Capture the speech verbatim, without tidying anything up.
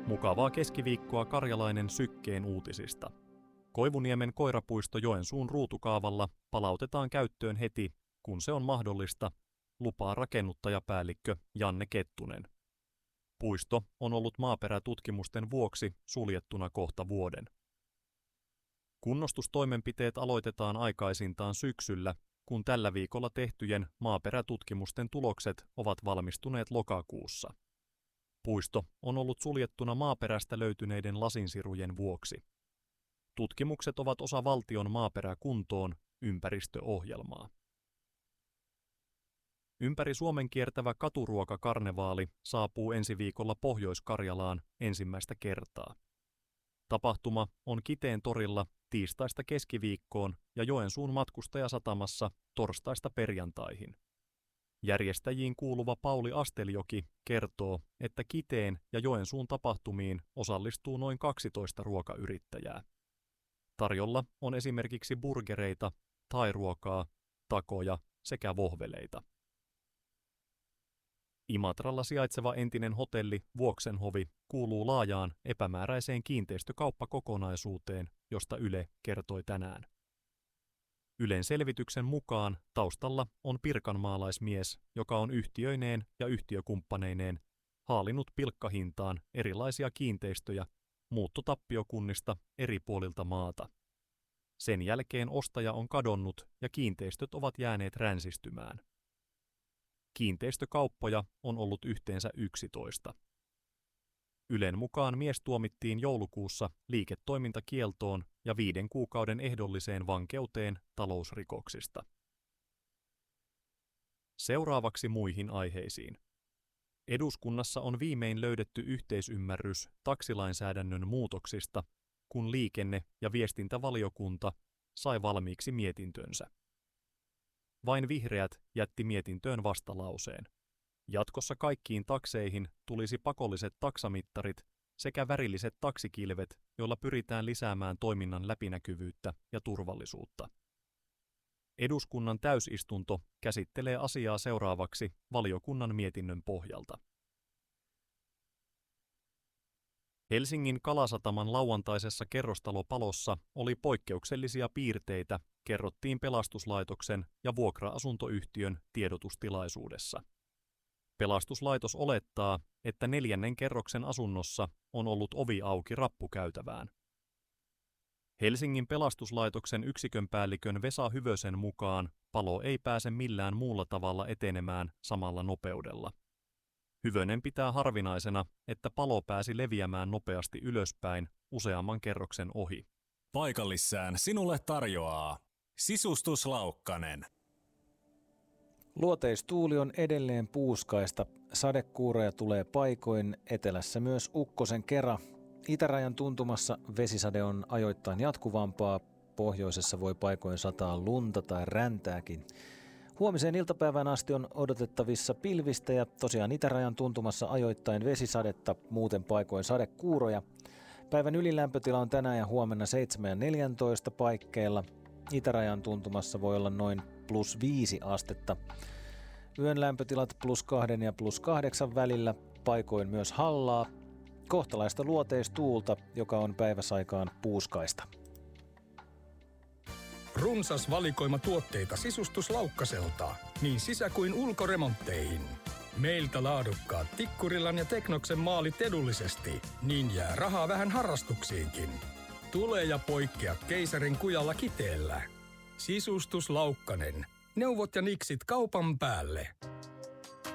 Mukavaa keskiviikkoa Karjalainen Sykkeen uutisista. Koivuniemen koirapuisto Joensuun ruutukaavalla palautetaan käyttöön heti, kun se on mahdollista, lupaa rakennuttajapäällikkö Janne Kettunen. Puisto on ollut maaperätutkimusten vuoksi suljettuna kohta vuoden. Kunnostustoimenpiteet aloitetaan aikaisintaan syksyllä, kun tällä viikolla tehtyjen maaperätutkimusten tulokset ovat valmistuneet lokakuussa. Puisto on ollut suljettuna maaperästä löytyneiden lasinsirujen vuoksi. Tutkimukset ovat osa valtion maaperäkuntoon ympäristöohjelmaa. Ympäri Suomen kiertävä katuruokakarnevaali saapuu ensi viikolla Pohjois-Karjalaan ensimmäistä kertaa. Tapahtuma on Kiteen torilla tiistaista keskiviikkoon ja Joensuun matkustajasatamassa torstaista perjantaihin. Järjestäjiin kuuluva Pauli Asteljoki kertoo, että Kiteen ja Joensuun tapahtumiin osallistuu noin kaksitoista ruokayrittäjää. Tarjolla on esimerkiksi burgereita, thairuokaa, takoja sekä vohveleita. Imatralla sijaitseva entinen hotelli Vuoksenhovi kuuluu laajaan epämääräiseen kiinteistökauppakokonaisuuteen, josta Yle kertoi tänään. Ylen selvityksen mukaan taustalla on pirkanmaalaismies, joka on yhtiöineen ja yhtiökumppaneineen haalinut pilkkahintaan erilaisia kiinteistöjä muuttotappiokunnista eri puolilta maata. Sen jälkeen ostaja on kadonnut ja kiinteistöt ovat jääneet ränsistymään. Kiinteistökauppoja on ollut yhteensä yksitoista. Ylen mukaan mies tuomittiin joulukuussa liiketoimintakieltoon ja viiden kuukauden ehdolliseen vankeuteen talousrikoksista. Seuraavaksi muihin aiheisiin. Eduskunnassa on viimein löydetty yhteisymmärrys taksilainsäädännön muutoksista, kun liikenne- ja viestintävaliokunta sai valmiiksi mietintönsä. Vain vihreät jätti mietintöön vastalauseen. Jatkossa kaikkiin takseihin tulisi pakolliset taksamittarit sekä värilliset taksikilvet, joilla pyritään lisäämään toiminnan läpinäkyvyyttä ja turvallisuutta. Eduskunnan täysistunto käsittelee asiaa seuraavaksi valiokunnan mietinnön pohjalta. Helsingin Kalasataman lauantaisessa kerrostalopalossa oli poikkeuksellisia piirteitä, kerrottiin pelastuslaitoksen ja vuokra-asuntoyhtiön tiedotustilaisuudessa. Pelastuslaitos olettaa, että neljännen kerroksen asunnossa on ollut ovi auki rappukäytävään. Helsingin pelastuslaitoksen yksikön päällikön Vesa Hyvösen mukaan palo ei pääse millään muulla tavalla etenemään samalla nopeudella. Hyvönen pitää harvinaisena, että palo pääsi leviämään nopeasti ylöspäin useamman kerroksen ohi. Paikallissään sinulle tarjoaa Sisustus Laukkanen. Luoteistuuli on edelleen puuskaista. Sadekuuroja tulee paikoin, etelässä myös ukkosen kera. Itärajan tuntumassa vesisade on ajoittain jatkuvampaa. Pohjoisessa voi paikoin sataa lunta tai räntääkin. Huomiseen iltapäivään asti on odotettavissa pilvistä ja tosiaan itärajan tuntumassa ajoittain vesisadetta, muuten paikoin sadekuuroja. Päivän ylilämpötila on tänään ja huomenna seitsemän ja neljätoista paikkeilla. Itärajan tuntumassa voi olla noin plus viisi astetta. Yön lämpötilat plus kahden ja plus kahdeksan välillä, paikoin myös hallaa. Kohtalaista luoteistuulta, joka on päiväsaikaan puuskaista. Runsas valikoima tuotteita Sisustus Laukkaselta, niin sisä- kuin ulkoremontteihin. Meiltä laadukkaat Tikkurillan ja Teknoksen maalit edullisesti, niin jää rahaa vähän harrastuksiinkin. Tule ja poikkea keisarin kujalla Kiteellä. Sisustus Laukkanen. Neuvot ja niksit kaupan päälle.